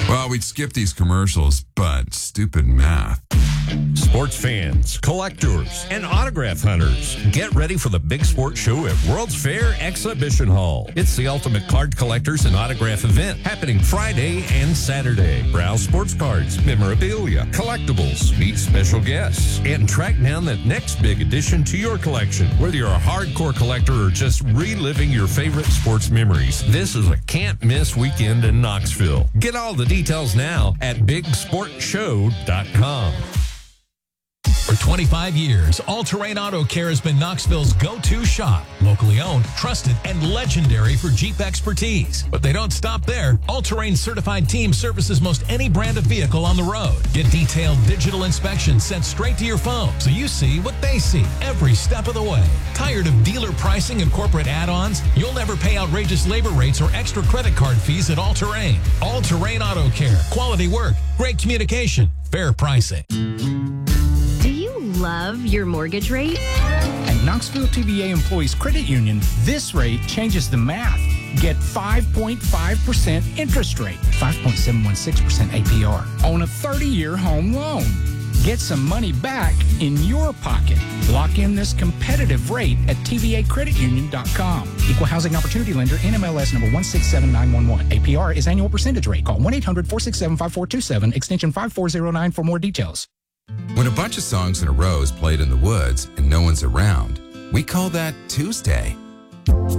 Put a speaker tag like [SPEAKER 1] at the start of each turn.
[SPEAKER 1] Well, we'd skip these commercials, but stupid math.
[SPEAKER 2] Sports fans, collectors, and autograph hunters, get ready for the big sports show at World's Fair Exhibition Hall. It's the ultimate card collectors and autograph event happening Friday and Saturday. Browse sports cards, memorabilia, collectibles, meet special guests, and track down that next big addition to your collection. Whether you're a hardcore collector or just reliving your favorite sports memories, this is a can't-miss weekend in Knoxville. Get all the details now at BigSportShow.com.
[SPEAKER 3] For 25 years, All Terrain Auto Care has been Knoxville's go-to shop. Locally owned, trusted, and legendary for Jeep expertise. But they don't stop there. All Terrain certified team services most any brand of vehicle on the road. Get detailed digital inspections sent straight to your phone so you see what they see every step of the way. Tired of dealer pricing and corporate add-ons? You'll never pay outrageous labor rates or extra credit card fees at All Terrain. All Terrain Auto Care. Quality work, great communication, fair pricing.
[SPEAKER 4] Love your mortgage rate?
[SPEAKER 5] At Knoxville TVA Employees Credit Union, this rate changes the math. Get 5.5% interest rate, 5.716% APR on a 30-year home loan. Get some money back in your pocket. Lock in this competitive rate at tvacreditunion.com. Equal Housing Opportunity Lender, NMLS number 167911. APR is annual percentage rate. Call 1-800-467-5427, extension 5409 for more details.
[SPEAKER 1] When a bunch of songs in a row is played in the woods and no one's around, we call that Tuesday.